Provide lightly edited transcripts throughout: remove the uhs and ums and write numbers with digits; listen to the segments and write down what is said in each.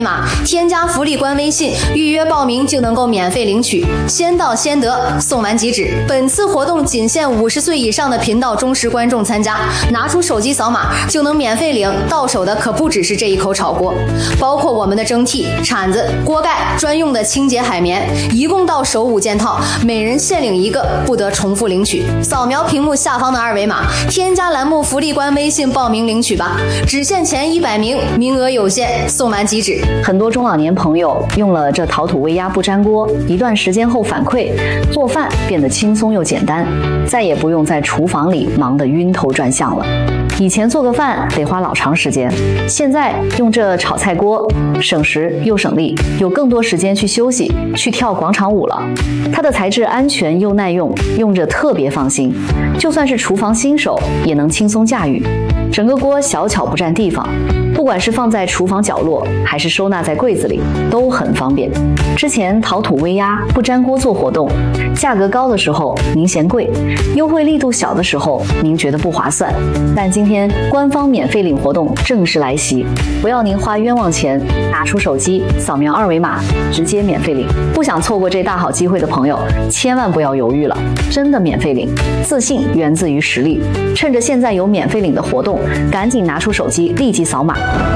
码，添加福利官微信，预约报名就能够免费领取，先到先得，送完即止。本次活动仅限50岁以上的频道忠实观众参加，拿出手机扫码就能免费领，到手的可不只是这一口炒锅，包括我们的蒸屉、铲子、锅盖、专用的清洁海绵，一共到手5件套，每人限领1个，不得重复领取。扫描屏幕下方的2维码，添加栏目福利官微信报名领取吧，只限前100名，名额有限，送完即止。 很多中老年朋友用了这陶土微压不粘锅，一段时间后反馈，做饭变得轻松又简单，再也不用在厨房里忙得晕头转向了。以前做个饭得花老长时间，现在用这炒菜锅，省时又省力，有更多时间去休息，去跳广场舞了。它的材质安全又耐用，用着特别放心，就算是厨房新手也能轻松驾驭。整个锅小巧不占地方，不管是放在厨房角落，还是收纳在柜子里，都很方便。之前陶土微压不粘锅做活动，价格高的时候您嫌贵，优惠力度小的时候您觉得不划算。但今天官方免费领活动正式来袭，不要您花冤枉钱，拿出手机扫描2维码，直接免费领。不想错过这大好机会的朋友，千万不要犹豫了，真的免费领。自信源自于实力，趁着现在有免费领的活动，赶紧拿出手机立即扫码。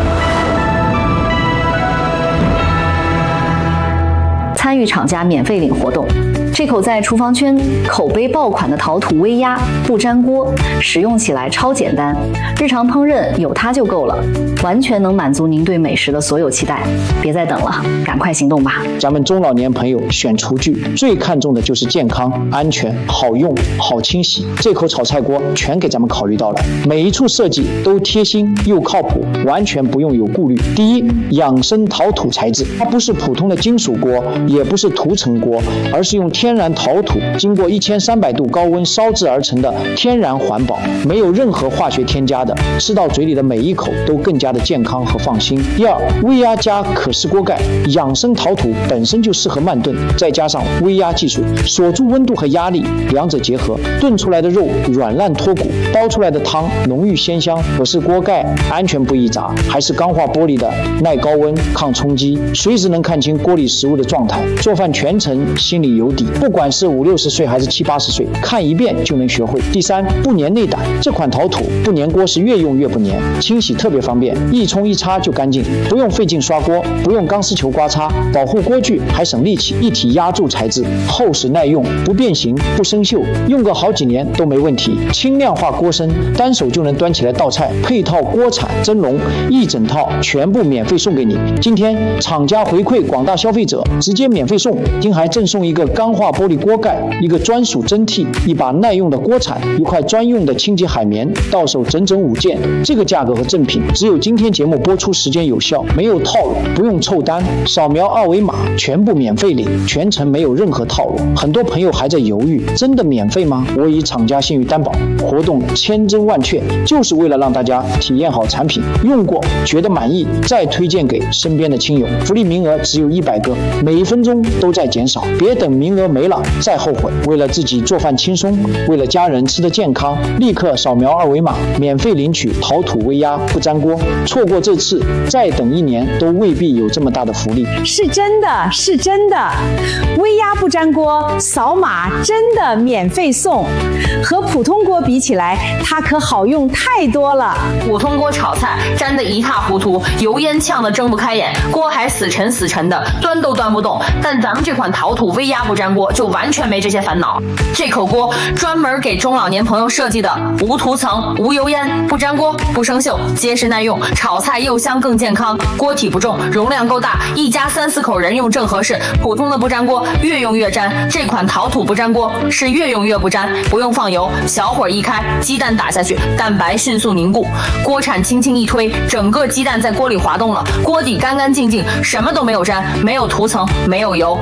参与厂家免费领活动，这口在厨房圈口碑爆款的陶土微压不粘锅，使用起来超简单，日常烹饪有它就够了，完全能满足您对美食的所有期待。别再等了，赶快行动吧！ 咱们中老年朋友选厨具最看重的就是健康、安全、好用、好清洗。这口炒菜锅全给咱们考虑到了，每一处设计都贴心又靠谱，完全不用有顾虑。第一，养生陶土材质，它不是普通的金属锅，也不是涂层锅，而是用天然陶土经过1300度高温烧制而成的天然环保，没有任何化学添加的，吃到嘴里的每一口都更加的健康和放心。第二，微压加可视锅盖，养生陶土本身就适合慢炖，再加上微压技术锁住温度和压力，两者结合，炖出来的肉软烂脱骨，煲出来的汤浓郁鲜香。可是锅盖安全不易砸，还是钢化玻璃的，耐高温抗冲击，随时能看清锅里食物的状态，做饭全程心里有底。不管是50、60岁还是70、80岁，看一遍就能学会。第三，不粘内胆，这款陶土不粘锅是越用越不粘，清洗特别方便，一冲一擦就干净，不用费劲刷锅，不用钢丝球刮擦，保护锅具还省力气。一体压铸材质，厚实耐用，不变形不生锈，用个好几年都没问题。轻量化锅身，单手就能端起来倒菜，配套锅铲蒸笼，一整套全部免费送给你。今天厂家回馈广大消费者，直接免费送，今还赠送一个钢化玻璃锅盖，一个专属蒸屉，一把耐用的锅铲，一块专用的清洁海绵，到手整整5件。这个价格和赠品只有今天节目播出时间有效，没有套路，不用凑单，扫描2维码全部免费领，全程没有任何套路。很多朋友还在犹豫，真的免费吗？我以厂家信誉担保，活动千真万确，就是为了让大家体验好产品，用过觉得满意，再推荐给身边的亲友。福利名额只有100个，每1分钟都在减少，别等名额没了再后悔。为了自己做饭轻松，为了家人吃得健康，立刻扫描2维码免费领取陶土微压不粘锅。错过这次，再等1年都未必有这么大的福利。 是真的，是真的，微压不粘锅扫码真的免费送，和普通锅比起来，它可好用太多了。 普通锅炒菜粘得一塌糊涂，油烟呛得睁不开眼，锅还死沉死沉的，端都端不动。但咱们这款陶土微压不粘锅就完全没这些烦恼。这口锅专门给中老年朋友设计的，无涂层、无油烟、不粘锅、不生锈，结实耐用，炒菜又香更健康。锅体不重，容量够大，一家3、4口人用正合适。普通的不粘锅越用越粘，这款陶土不粘锅是越用越不粘，不用放油，小火一开，鸡蛋打下去，蛋白迅速凝固，锅铲轻轻一推，整个鸡蛋在锅里滑动了，锅底干干净净，什么都没有粘，没有涂层，没有油。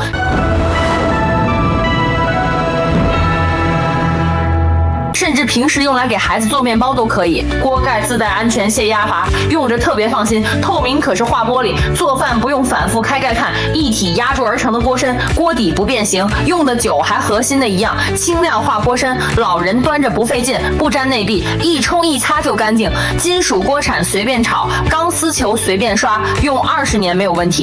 甚至平时用来给孩子做面包都可以。锅盖自带安全泄压阀，用着特别放心。透明可视化玻璃，做饭不用反复开盖看，一体压铸而成的锅身，锅底不变形，用的久还和新的一样。轻量化锅身，老人端着不费劲，不粘内壁，一冲一擦就干净。金属锅铲随便炒，钢丝球随便刷，用20年没有问题。